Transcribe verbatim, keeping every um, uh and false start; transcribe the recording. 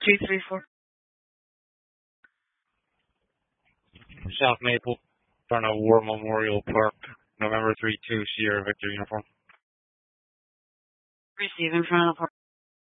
two three four. South Maple, front of War Memorial Park, November three two, Sierra Victor uniform. Receive in front of the park.